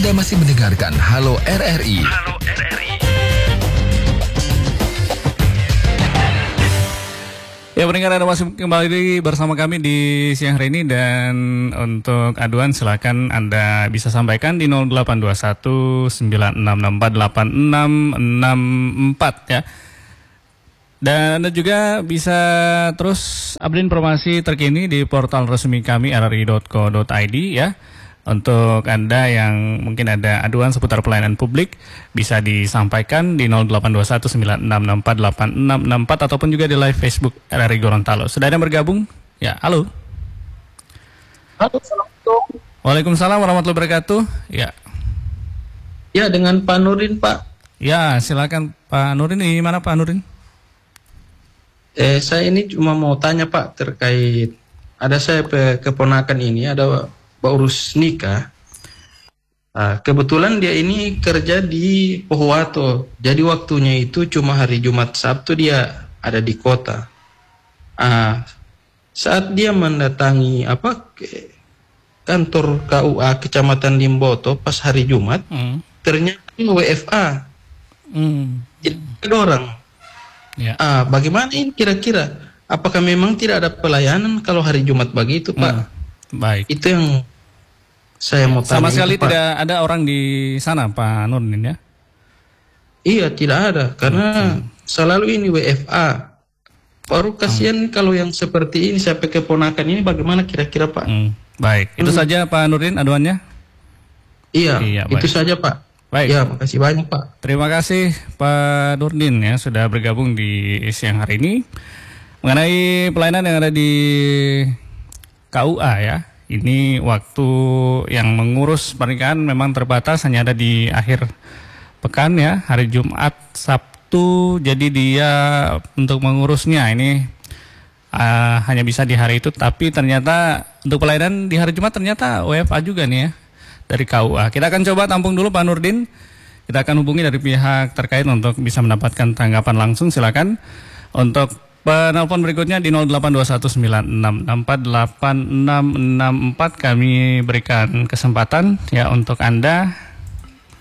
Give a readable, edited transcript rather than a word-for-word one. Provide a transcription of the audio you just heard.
Anda masih mendengarkan Halo RRI. Halo RRI. Ya, pendengar, Anda masih kembali bersama kami di siang hari ini, dan untuk aduan silakan Anda bisa sampaikan di 0821 9664 8664 ya. Dan Anda juga bisa terus update informasi terkini di portal resmi kami rri.co.id ya. Untuk Anda yang mungkin ada aduan seputar pelayanan publik, bisa disampaikan di 0821 9664 8664 ataupun juga di live Facebook RRI Gorontalo. Sudah ada yang bergabung? Ya, halo. Halo, Assalamualaikum. Waalaikumsalam warahmatullahi wabarakatuh. Ya. Ya, dengan Pak Nurin, Pak. Ya, silakan Pak Nurin. Di mana Pak Nurin? Saya ini cuma mau tanya, Pak, terkait ada saya keponakan ini ada urus nikah. Kebetulan dia ini kerja di Pohuwato, jadi waktunya itu cuma hari Jumat Sabtu dia ada di kota. Saat dia mendatangi kantor KUA Kecamatan Limboto pas hari Jumat, ternyata WFA. Jadi ada orang. Ya. Bagaimana ini kira-kira? Apakah memang tidak ada pelayanan kalau hari Jumat begitu, Pak? Baik. Itu yang saya mau tanya. Sama sekali itu, Pak. tidak ada orang di sana Pak Nurin ya? Iya, tidak ada, karena selalu ini WFA. Baru kasihan kalau yang seperti ini sampai keponakan ini bagaimana kira-kira, Pak? Baik, itu saja Pak Nurin aduannya? Iya, itu saja, Pak. Baik. Ya, makasih banyak, Pak. Terima kasih Pak Nurdin ya sudah bergabung di siang hari ini mengenai pelayanan yang ada di KUA ya. Ini waktu yang mengurus pernikahan memang terbatas, hanya ada di akhir pekan ya, hari Jumat, Sabtu. Jadi dia untuk mengurusnya ini hanya bisa di hari itu, tapi ternyata untuk pelayanan di hari Jumat ternyata WFA juga nih ya dari KUA. Kita akan coba tampung dulu Pak Nurdin. Kita akan hubungi dari pihak terkait untuk bisa mendapatkan tanggapan langsung. Silakan untuk penelpon berikutnya di 08219664 8664. Kami berikan kesempatan ya untuk Anda